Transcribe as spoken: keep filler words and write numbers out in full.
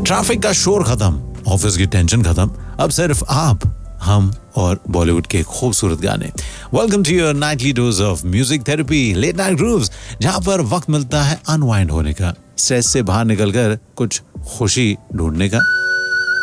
Traffic का शोर खत्म, ऑफिस की टेंशन खत्म, अब सिर्फ आप, हम और बॉलीवुड के खूबसूरत गाने। Welcome to your Knightley dose of music therapy, late night grooves, जहां पर वक्त मिलता है अनवाइंड होने का, स्ट्रेस से बाहर निकलकर कुछ खुशी ढूंढने का।